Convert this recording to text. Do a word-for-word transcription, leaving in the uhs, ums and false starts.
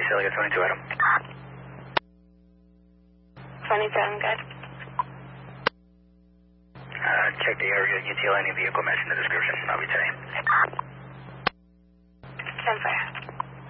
Celica twenty-two, Adam. twenty-seven, good. Uh, check the area, U T L, any vehicle matching the description. I'll be today. ten five.